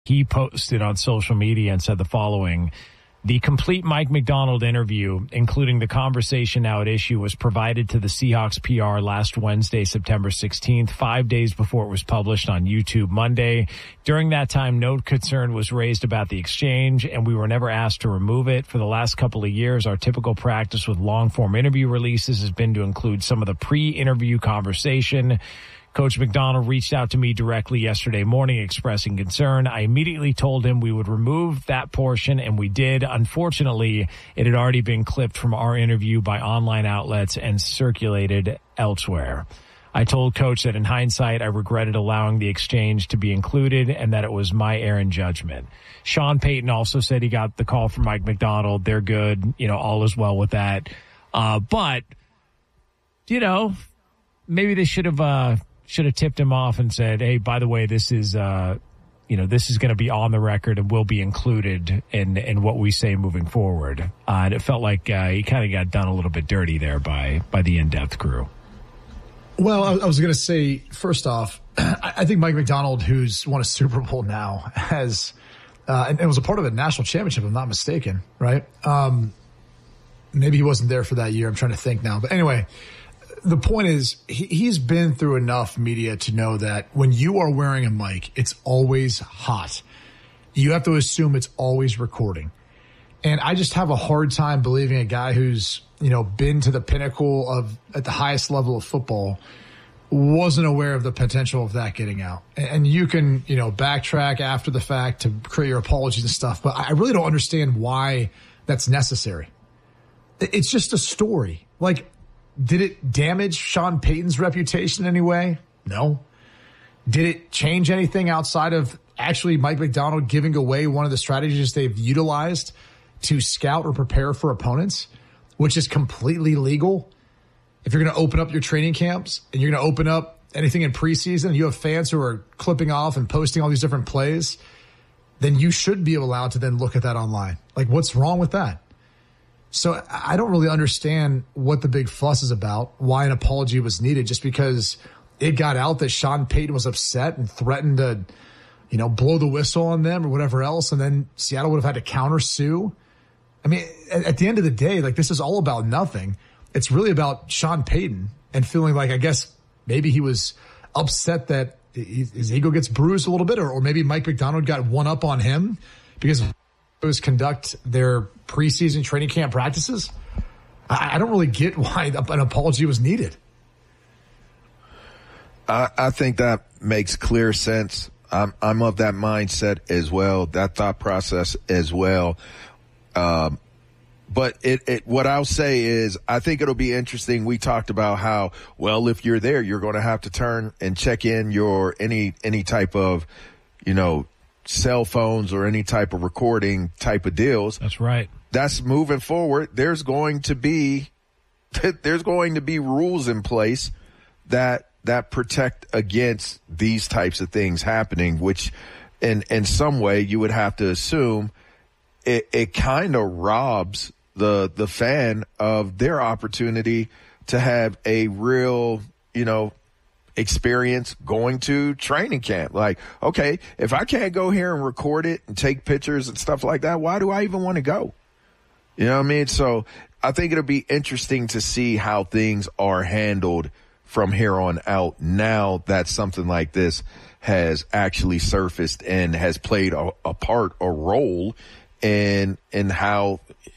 He posted on social media and said the following: the complete Mike Macdonald interview, including the conversation now at issue, was provided to the Seahawks PR last Wednesday, September 16th, 5 days before it was published on YouTube Monday. During that time, no concern was raised about the exchange, and we were never asked to remove it. For the last couple of years, our typical practice with long-form interview releases has been to include some of the pre-interview conversation. Coach Macdonald reached out to me directly yesterday morning expressing concern. I immediately told him we would remove that portion, and we did. Unfortunately, it had already been clipped from our interview by online outlets and circulated elsewhere. I told Coach that in hindsight, I regretted allowing the exchange to be included and that it was my error in judgment. Sean Payton also said he got the call from Mike Macdonald. They're good. All is well with that. But maybe they should have tipped him off and said, hey, by the way, this is going to be on the record and will be included in what we say moving forward. And it felt like he kind of got done a little bit dirty there by the in-depth crew. Well, I was going to say, first off, I think Mike Macdonald, who's won a Super Bowl now, has and was a part of a national championship, if I'm not mistaken, right? Maybe he wasn't there for that year. I'm trying to think now. But anyway, the point is, he's been through enough media to know that when you are wearing a mic, it's always hot. You have to assume it's always recording. And I just have a hard time believing a guy who's, been to the pinnacle at the highest level of football wasn't aware of the potential of that getting out. And you can, backtrack after the fact to create your apologies and stuff. But I really don't understand why that's necessary. It's just a story. Like, did it damage Sean Payton's reputation in any way? No. Did it change anything outside of actually Mike Macdonald giving away one of the strategies they've utilized to scout or prepare for opponents, which is completely legal? If you're going to open up your training camps and you're going to open up anything in preseason, you have fans who are clipping off and posting all these different plays, then you should be allowed to then look at that online. Like, what's wrong with that? So I don't really understand what the big fuss is about, why an apology was needed, just because it got out that Sean Payton was upset and threatened to, blow the whistle on them or whatever else, and then Seattle would have had to countersue. I mean, at the end of the day, like, this is all about nothing. It's really about Sean Payton and feeling like, I guess, maybe he was upset that his ego gets bruised a little bit, or maybe Mike Macdonald got one up on him because conduct their preseason training camp practices. I don't really get why an apology was needed. I think that makes clear sense. I'm of that mindset as well, that thought process as well. But what I'll say is, I think it'll be interesting. We talked about how, well, if you're there, you're going to have to turn and check in your any type of, cell phones or any type of recording type of deals. That's right. That's moving forward. There's going to be rules in place that protect against these types of things happening, which in some way you would have to assume it kind of robs the fan of their opportunity to have a real, experience going to training camp. Like, okay, if I can't go here and record it and take pictures and stuff like that, why do I even want to go? You know what I mean? So I think it'll be interesting to see how things are handled from here on out, now that something like this has actually surfaced and has played a role in how,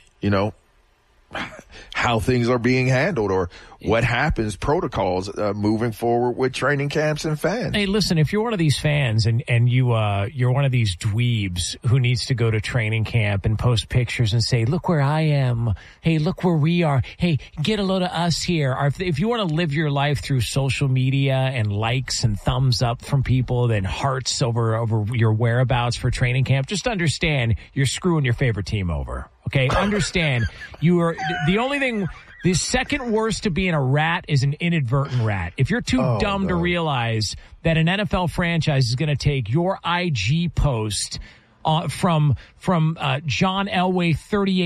how things are being handled, or what happens, protocols moving forward with training camps and fans. Hey, listen, if you're one of these fans and you're one of these dweebs who needs to go to training camp and post pictures and say, look where I am. Hey, look where we are. Hey, get a load of us here. Or if you want to live your life through social media and likes and thumbs up from people, then hearts over your whereabouts for training camp, just understand you're screwing your favorite team over. Okay, understand you are the only thing. The second worst to being a rat is an inadvertent rat. If you're too dumb to realize that an NFL franchise is going to take your IG post from John Elway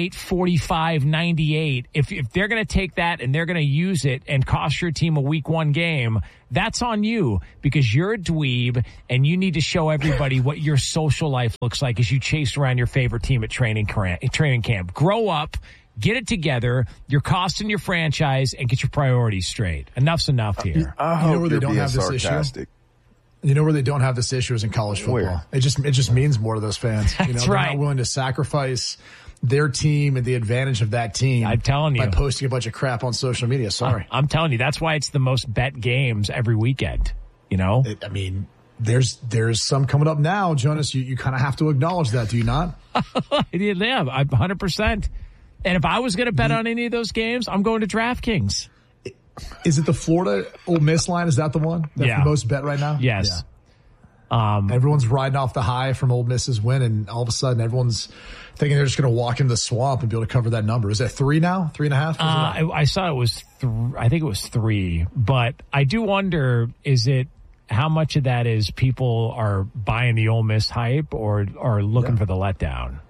38-45-98. If they're going to take that and they're going to use it and cost your team a week 1 game, that's on you, because you're a dweeb and you need to show everybody what your social life looks like as you chase around your favorite team at training camp. Grow up. Get it together. You're costing your franchise, and get your priorities straight. Enough's enough here. I hope you're being sarcastic. You know where they don't have this issue is in college football. Where? It just means more to those fans. That's they're right. not willing to sacrifice their team and the advantage of that team. I'm telling you. By posting a bunch of crap on social media. Sorry. I'm telling you. That's why it's the most bet games every weekend. You know? There's some coming up now, Jonas. You kind of have to acknowledge that, do you not? Yeah, I'm 100%. And if I was going to bet on any of those games, I'm going to DraftKings. Is it the Florida Ole Miss line? Is that the one? That's the most bet right now? Yes. Yeah. Everyone's riding off the high from Ole Miss's win, and all of a sudden everyone's thinking they're just going to walk into the swamp and be able to cover that number. Is that 3 now? 3.5? I saw it was I think it was 3. But I do wonder, how much of that is people are buying the Ole Miss hype or looking for the letdown?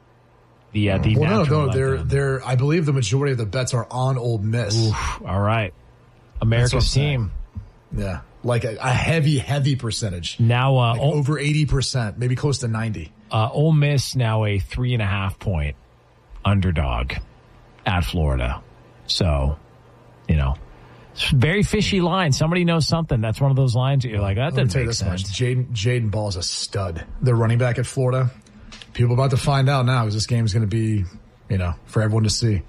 No, they're. I believe the majority of the bets are on Ole Miss. Oof, all right, America's team. Yeah, like a heavy percentage. Now over 80%, maybe close to 90. Ole Miss now a 3.5 point underdog at Florida. So, it's a very fishy line. Somebody knows something. That's one of those lines that you're like, that doesn't make sense. Jaden Ball is a stud. The running back at Florida. People about to find out now because this game is going to be, for everyone to see.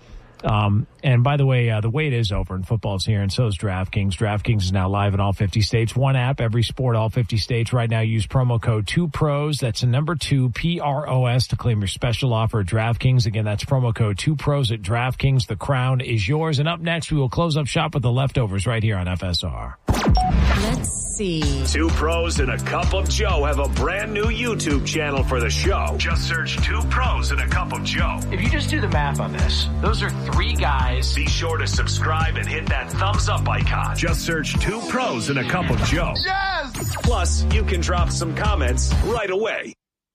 And by the way, the wait is over and football's here, and so is DraftKings. DraftKings is now live in all 50 states. One app, every sport, all 50 states. Right now, use promo code 2pros. That's the number 2, PROS, to claim your special offer at DraftKings. Again, that's promo code 2pros at DraftKings. The crown is yours. And up next, we will close up shop with the leftovers right here on FSR. Let's see. 2 Pros and a Cup of Joe have a brand new YouTube channel for the show. Just search 2 Pros and a Cup of Joe. If you just do the math on this, those are 3 guys. Be sure to subscribe and hit that thumbs up icon. Just search 2 Pros and a Cup of Joe. Yes! Plus, you can drop some comments right away.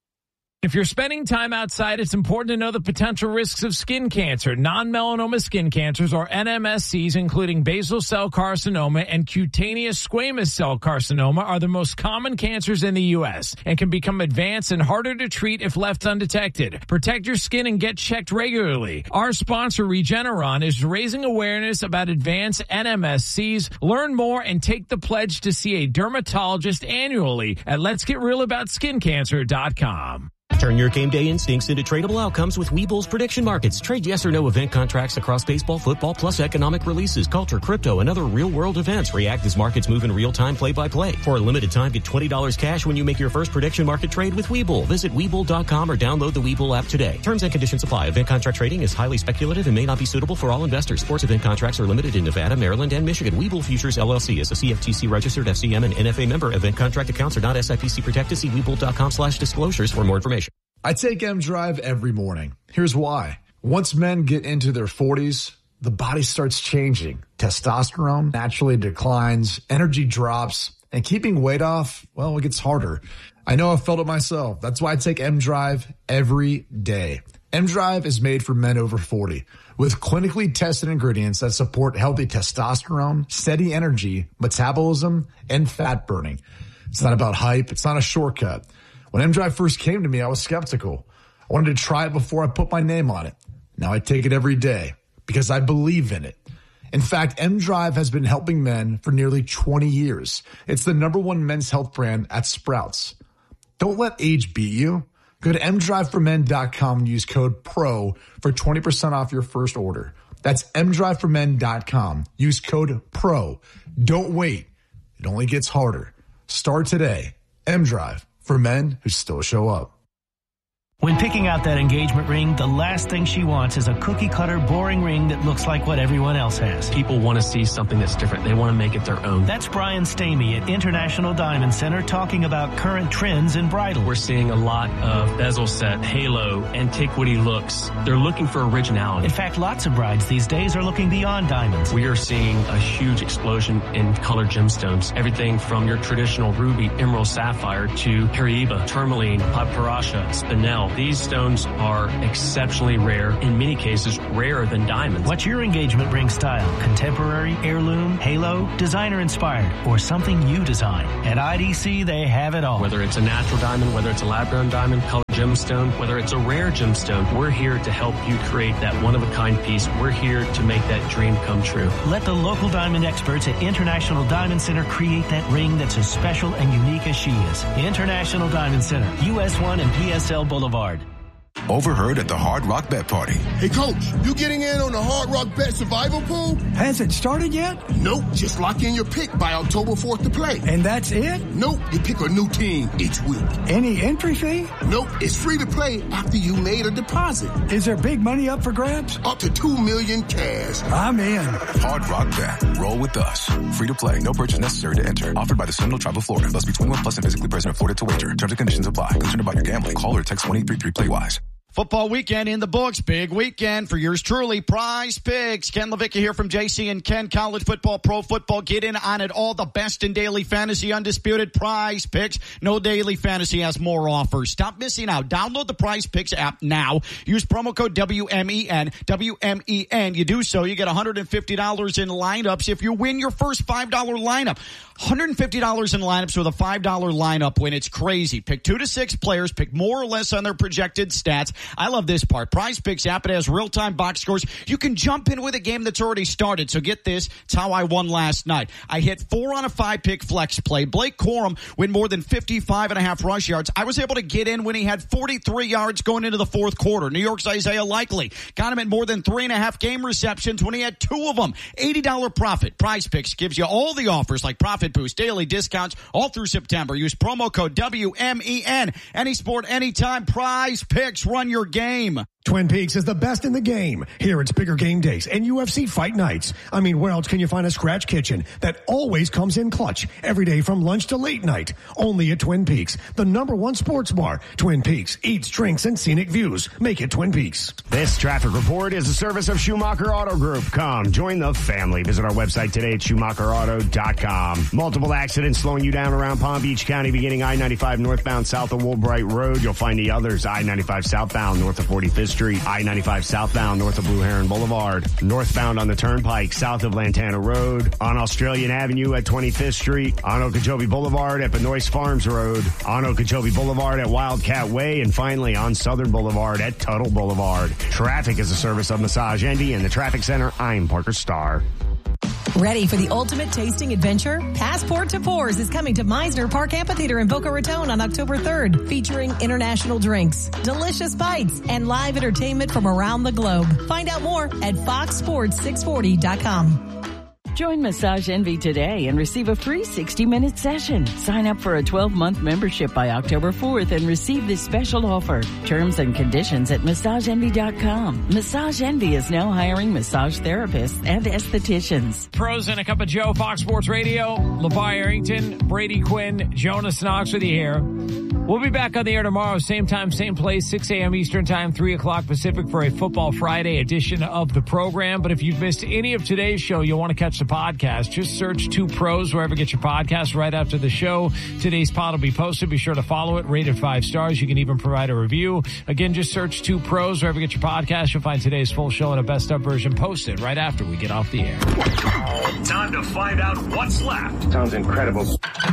If you're spending time outside, it's important to know the potential risks of skin cancer. Non-melanoma skin cancers, or NMSCs, including basal cell carcinoma and cutaneous squamous cell carcinoma, are the most common cancers in the U.S. and can become advanced and harder to treat if left undetected. Protect your skin and get checked regularly. Our sponsor, Regeneron, is raising awareness about advanced NMSCs. Learn more and take the pledge to see a dermatologist annually at letsgetrealaboutSkinCancer.com. Turn your game day instincts into tradable outcomes with Webull's prediction markets. Trade yes or no event contracts across baseball, football, plus economic releases, culture, crypto, and other real-world events. React as markets move in real time, play-by-play. For a limited time, get $20 cash when you make your first prediction market trade with Webull. Visit Webull.com or download the Webull app today. Terms and conditions apply. Event contract trading is highly speculative and may not be suitable for all investors. Sports event contracts are limited in Nevada, Maryland, and Michigan. Webull Futures, LLC is a CFTC registered FCM and NFA member. Event contract accounts are not SIPC protected. See Webull.com/disclosures for more information. I take M-Drive every morning. Here's why. Once men get into their 40s, the body starts changing. Testosterone naturally declines, energy drops, and keeping weight off, well, it gets harder. I know I've felt it myself. That's why I take M-Drive every day. M-Drive is made for men over 40 with clinically tested ingredients that support healthy testosterone, steady energy, metabolism, and fat burning. It's not about hype. It's not a shortcut. When M-Drive first came to me, I was skeptical. I wanted to try it before I put my name on it. Now I take it every day because I believe in it. In fact, M-Drive has been helping men for nearly 20 years. It's the #1 men's health brand at Sprouts. Don't let age beat you. Go to mdriveformen.com and use code PRO for 20% off your first order. That's mdriveformen.com. Use code PRO. Don't wait. It only gets harder. Start today. M-Drive. For men who still show up. When picking out that engagement ring, the last thing she wants is a cookie-cutter, boring ring that looks like what everyone else has. People want to see something that's different. They want to make it their own. That's Brian Stamey at International Diamond Center talking about current trends in bridal. We're seeing a lot of bezel set, halo, antiquity looks. They're looking for originality. In fact, lots of brides these days are looking beyond diamonds. We are seeing a huge explosion in colored gemstones. Everything from your traditional ruby, emerald, sapphire to Hariba, tourmaline, papyrusha, spinel. These stones are exceptionally rare, in many cases rarer than diamonds. What's your engagement ring style? Contemporary, heirloom, halo, designer inspired, or something you design? At IDC, they have it all. Whether it's a natural diamond, whether it's a lab-grown diamond, colored gemstone, whether it's a rare gemstone, we're here to help you create that one-of-a-kind piece. We're here to make that dream come true. Let the local diamond experts at International Diamond Center create that ring that's as special and unique as she is. International Diamond Center, US 1 and PSL Boulevard. Overheard at the Hard Rock Bet Party. Hey, Coach, you getting in on the Hard Rock Bet Survival Pool? Has it started yet? Nope, just lock in your pick by October 4th to play. And that's it? Nope, you pick a new team each week. Any entry fee? Nope, it's free to play after you made a deposit. Is there big money up for grabs? Up to $2 million cash. I'm in. Hard Rock Bet. Roll with us. Free to play. No purchase necessary to enter. Offered by the Seminole Tribe of Florida. Must be 21 plus and physically present in Florida to wager. Terms and conditions apply. Concerned about your gambling? Call or text 1-833-PLAY-WISE. Football weekend in the books. Big weekend for yours truly. Prize Picks. Ken Levicka here from JC and Ken. College football, pro football. Get in on it all. The best in daily fantasy. Undisputed Prize Picks. No daily fantasy has more offers. Stop missing out. Download the Prize Picks app now. Use promo code WMEN. WMEN. You do so, you get $150 in lineups if you win your first $5 lineup. $150 in lineups with a $5 lineup win. It's crazy. Pick 2 to 6 players. Pick more or less on their projected stats. I love this part. Prize Picks app. It has real-time box scores. You can jump in with a game that's already started. So get this. It's how I won last night. I hit 4 on a 5-pick flex play. Blake Corum win more than 55.5 rush yards. I was able to get in when he had 43 yards going into the fourth quarter. New York's Isaiah Likely got him at more than 3.5 game receptions when he had 2 of them. $80 profit. Prize Picks gives you all the offers like Profit Boost, daily discounts all through September. Use promo code WMEN. Any sport, anytime. Prize Picks. Run your game. Twin Peaks is the best in the game. Here it's bigger game days and UFC fight nights. I mean, where else can you find a scratch kitchen that always comes in clutch every day from lunch to late night? Only at Twin Peaks, the #1 sports bar. Twin Peaks eats, drinks, and scenic views. Make it Twin Peaks. This traffic report is a service of Schumacher Auto Group. Come, join the family. Visit our website today at SchumacherAuto.com. Multiple accidents slowing you down around Palm Beach County, beginning I-95 northbound south of Woolbright Road. You'll find the others, I-95 southbound north of 45th Street, I-95 southbound north of Blue Heron Boulevard, northbound on the Turnpike south of Lantana Road, on Australian Avenue at 25th Street, on Okeechobee Boulevard at Benoist Farms Road, on Okeechobee Boulevard at Wildcat Way, and finally on Southern Boulevard at Tuttle Boulevard. Traffic is a service of Massage Envy and the Traffic Center. I'm Parker Starr. Ready for the ultimate tasting adventure? Passport to Pours is coming to Meisner Park Amphitheater in Boca Raton on October 3rd, featuring international drinks, delicious bites, and live entertainment from around the globe. Find out more at foxsports640.com. Join Massage Envy today and receive a free 60-minute session. Sign up for a 12-month membership by October 4th and receive this special offer. Terms and conditions at MassageEnvy.com. Massage Envy is now hiring massage therapists and estheticians. Pros and a Cup of Joe, Fox Sports Radio. LeVar Arrington, Brady Quinn, Jonas Knox with you here. We'll be back on the air tomorrow, same time, same place, 6 a.m. Eastern Time, 3 o'clock Pacific for a Football Friday edition of the program. But if you've missed any of today's show, you'll want to catch the podcast. Just search 2 Pros wherever you get your podcast right after the show. Today's pod will be posted. Be sure to follow it, rate it 5 stars. You can even provide a review. Again, just search 2 Pros wherever you get your podcast. You'll find today's full show and a best of version posted right after we get off the air. Time to find out what's left. Sounds incredible.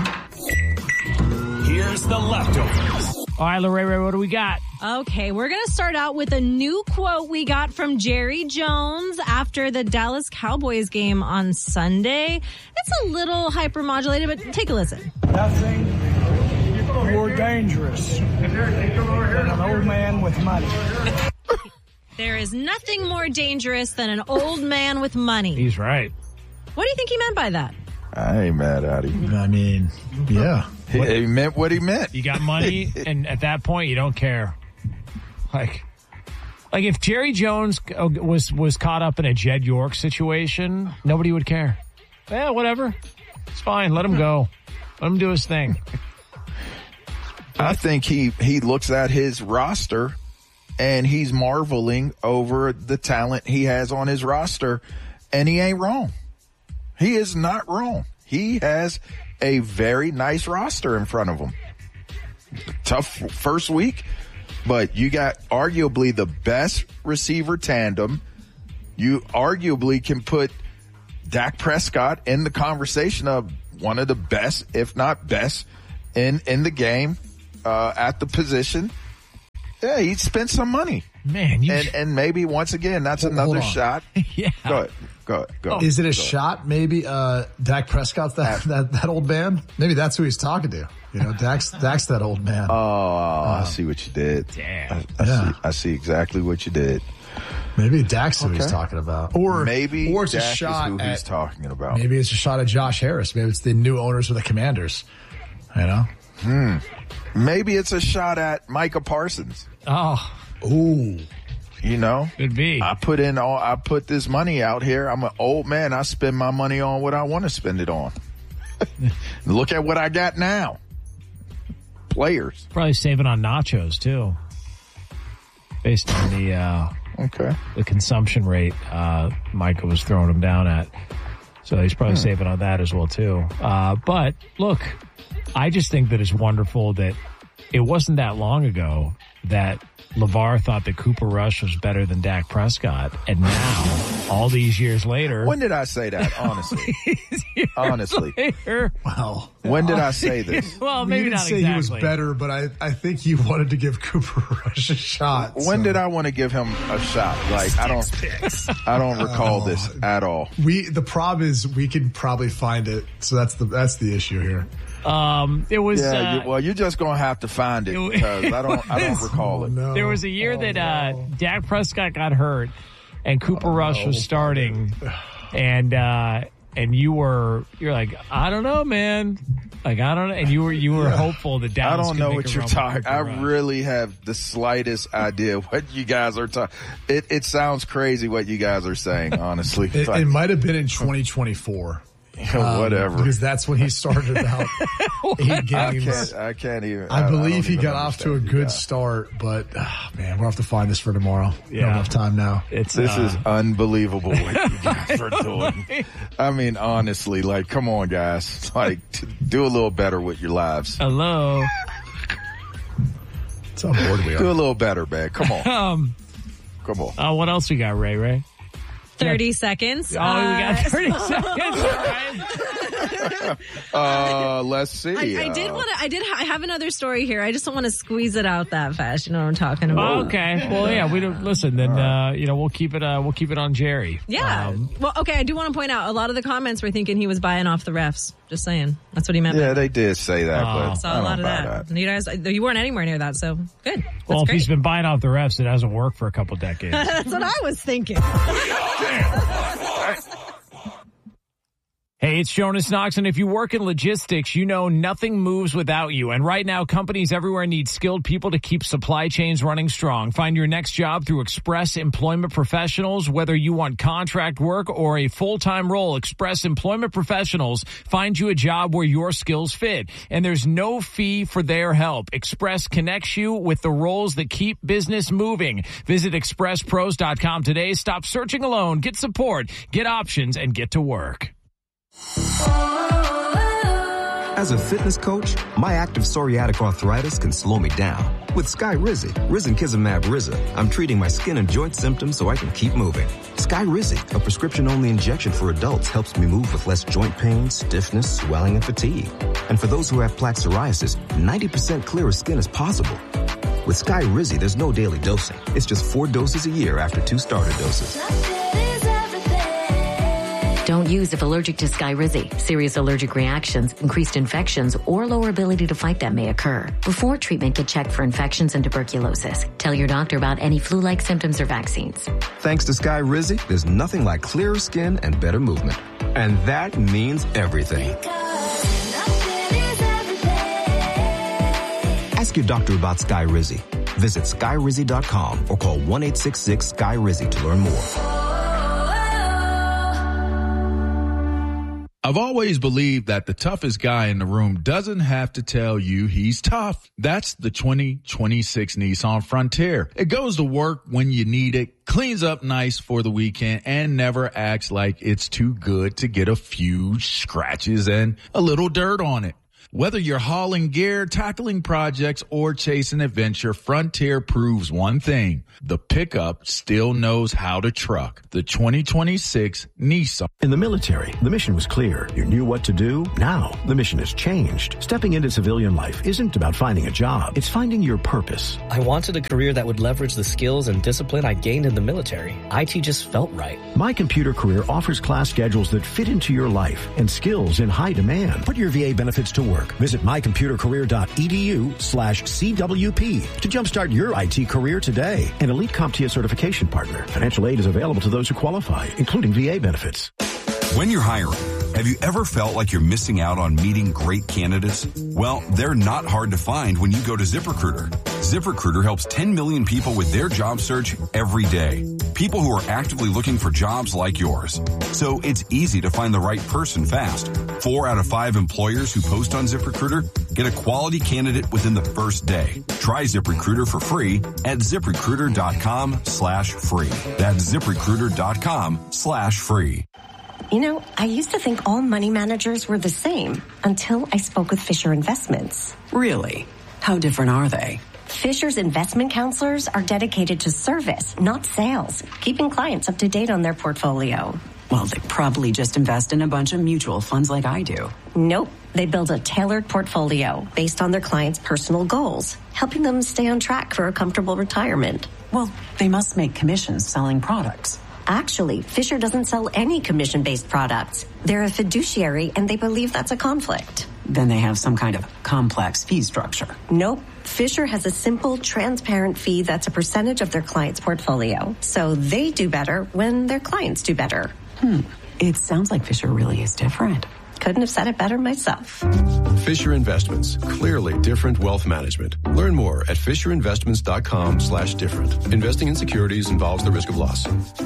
Here's the leftovers. All right, Lorraine, what do we got? Okay, we're going to start out with a new quote we got from Jerry Jones after the Dallas Cowboys game on Sunday. It's a little hypermodulated, but take a listen. Nothing more dangerous than an old man with money. There is nothing more dangerous than an old man with money. He's right. What do you think he meant by that? I ain't mad at him. I mean, yeah. He meant what he meant. You got money, and at that point, you don't care. Like if Jerry Jones was caught up in a Jed York situation, nobody would care. Yeah, whatever. It's fine. Let him go. Let him do his thing. I think he looks at his roster and he's marveling over the talent he has on his roster, and he ain't wrong. He is not wrong. He has a very nice roster in front of him. Tough first week, but you got arguably the best receiver tandem. You arguably can put Dak Prescott in the conversation of one of the best, if not best, in the game at the position. Yeah, he spent some money. Man, and maybe once again, that's another shot. Yeah. Go ahead. Is it a shot? Maybe Dak Prescott's that old man? Maybe that's who he's talking to. You know, Dak's that old man. Oh, I see what you did. Damn. I see exactly what you did. Maybe Dak's who he's talking about. Or it's Dak a shot is who he's talking about. Maybe it's a shot at Josh Harris. Maybe it's the new owners of the Commanders. You know? Maybe it's a shot at Micah Parsons. Oh. Ooh. You know? Could be. I put this money out here. I'm an old man. I spend my money on what I want to spend it on. Look at what I got now. Players. Probably saving on nachos, too. Based on the consumption rate Micah was throwing him down at. So he's probably saving on that as well, too. But, look, I just think that it's wonderful that it wasn't that long ago that LeVar thought that Cooper Rush was better than Dak Prescott. And now, all these years later... When did I say that, honestly? Honestly. Wow. When did I say this? Well, maybe you didn't not say exactly. he was better, but I think you wanted to give Cooper Rush a shot. When did I want to give him a shot? Like, I don't recall this at all. The problem is we can probably find it. So that's the issue here. It was. Well, you're just gonna have to find it because I don't recall it. No. There was a year that Dak Prescott got hurt, and Cooper Rush was starting, and you're like, I don't know, man. Like, I don't know, and you were hopeful that Dallas. I don't know what you're talking. I Rush. really have the slightest idea what you guys are talking. It sounds crazy what you guys are saying. Honestly, it might have been in 2024. Whatever. Because that's when he started about 8 games. I can't even. I believe he got off to a good start, but man, we'll have to find this for tomorrow. Yeah. Not enough time now. This is unbelievable what you guys are doing. I mean, honestly, like, come on, guys. Like, do a little better with your lives. Hello. That's how bored we are. Do a little better, man. Come on. Come on. What else we got, Ray? 30 seconds. Oh, we got 30 seconds. All right. Let's see. I have another story here. I just don't want to squeeze it out that fast. You know what I'm talking about? Okay. Well, yeah, we don't listen. Then we'll keep it on Jerry. Yeah. Well, okay. I do want to point out a lot of the comments were thinking he was buying off the refs. Just saying. That's what he meant. Yeah, they did say that. But I saw a lot of that. You guys, you weren't anywhere near that, so good. Well, if he's been buying off the refs, it hasn't worked for a couple decades. That's what I was thinking. Hey, it's Jonas Knox, and if you work in logistics, you know nothing moves without you. And right now, companies everywhere need skilled people to keep supply chains running strong. Find your next job through Express Employment Professionals. Whether you want contract work or a full-time role, Express Employment Professionals find you a job where your skills fit. And there's no fee for their help. Express connects you with the roles that keep business moving. Visit expresspros.com today. Stop searching alone. Get support, get options, and get to work. As a fitness coach, my active psoriatic arthritis can slow me down. With Skyrizi, Risankizumab Riza, I'm treating my skin and joint symptoms so I can keep moving. Skyrizi, a prescription-only injection for adults, helps me move with less joint pain, stiffness, swelling, and fatigue. And for those who have plaque psoriasis, 90% clearer skin is possible. With Skyrizi, there's no daily dosing. It's just 4 doses a year after 2 starter doses. Don't use if allergic to Skyrizi. Serious allergic reactions, increased infections, or lower ability to fight them may occur. Before treatment, get checked for infections and tuberculosis. Tell your doctor about any flu-like symptoms or vaccines. Thanks to Skyrizi, there's nothing like clearer skin and better movement. And that means everything. Ask your doctor about Skyrizi. Visit SkyRizzy.com or call 1-866-SKY-RIZZY to learn more. I've always believed that the toughest guy in the room doesn't have to tell you he's tough. That's the 2026 Nissan Frontier. It goes to work when you need it, cleans up nice for the weekend, and never acts like it's too good to get a few scratches and a little dirt on it. Whether you're hauling gear, tackling projects, or chasing adventure, Frontier proves one thing. The pickup still knows how to truck. The 2026 Nissan. In the military, the mission was clear. You knew what to do. Now, the mission has changed. Stepping into civilian life isn't about finding a job. It's finding your purpose. I wanted a career that would leverage the skills and discipline I gained in the military. IT just felt right. My Computer Career offers class schedules that fit into your life and skills in high demand. Put your VA benefits to work. Visit mycomputercareer.edu/CWP to jumpstart your IT career today. An elite CompTIA certification partner. Financial aid is available to those who qualify, including VA benefits. When you're hiring, have you ever felt like you're missing out on meeting great candidates? Well, they're not hard to find when you go to ZipRecruiter. ZipRecruiter helps 10 million people with their job search every day. People who are actively looking for jobs like yours. So it's easy to find the right person fast. 4 out of 5 employers who post on ZipRecruiter get a quality candidate within the first day. Try ZipRecruiter for free at ZipRecruiter.com/free. That's ZipRecruiter.com/free. You know, I used to think all money managers were the same until I spoke with Fisher Investments. Really? How different are they? Fisher's investment counselors are dedicated to service, not sales, keeping clients up to date on their portfolio. Well, they probably just invest in a bunch of mutual funds like I do. Nope. They build a tailored portfolio based on their clients' personal goals, helping them stay on track for a comfortable retirement. Well, they must make commissions selling products. Actually, Fisher doesn't sell any commission-based products. They're a fiduciary, and they believe that's a conflict. Then they have some kind of complex fee structure. Nope. Fisher has a simple, transparent fee that's a percentage of their client's portfolio. So they do better when their clients do better. It sounds like Fisher really is different. Couldn't have said it better myself. Fisher Investments. Clearly different wealth management. Learn more at FisherInvestments.com/different. Investing in securities involves the risk of loss.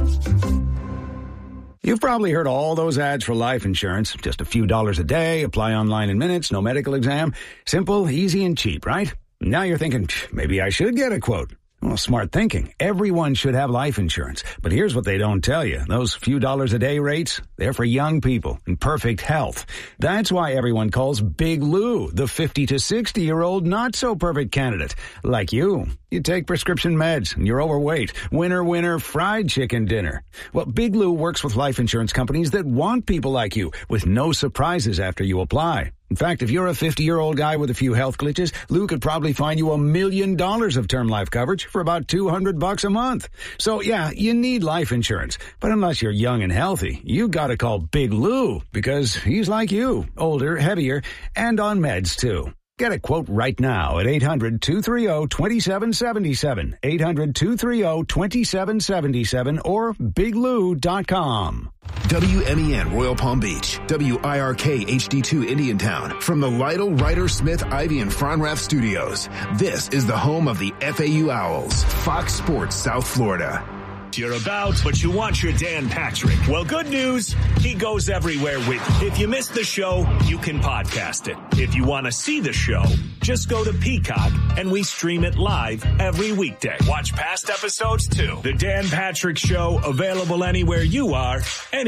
You've probably heard all those ads for life insurance. Just a few dollars a day, apply online in minutes, no medical exam. Simple, easy, and cheap, right? Now you're thinking, maybe I should get a quote. Well, smart thinking. Everyone should have life insurance. But here's what they don't tell you. Those few dollars a day rates, they're for young people in perfect health. That's why everyone calls Big Lou the 50 to 60-year-old not-so-perfect candidate. Like you. You take prescription meds and you're overweight. Winner, fried chicken dinner. Well, Big Lou works with life insurance companies that want people like you with no surprises after you apply. In fact, if you're a 50-year-old guy with a few health glitches, Lou could probably find you $1 million of term life coverage for about $200 a month. So yeah, you need life insurance. But unless you're young and healthy, you gotta call Big Lou because he's like you, older, heavier, and on meds too. Get a quote right now at 800-230-2777, 800-230-2777, or biglou.com. WMEN Royal Palm Beach, WIRK HD2 Indiantown, from the Lytle, Ryder, Smith, Ivy, and Fronrath studios. This is the home of the FAU Owls, Fox Sports South Florida. You're about, but you want your Dan Patrick. Well, good news, he goes everywhere with you. If you missed the show, you can podcast it. If you want to see the show, just go to Peacock, and we stream it live every weekday. Watch past episodes, too. The Dan Patrick Show, available anywhere you are,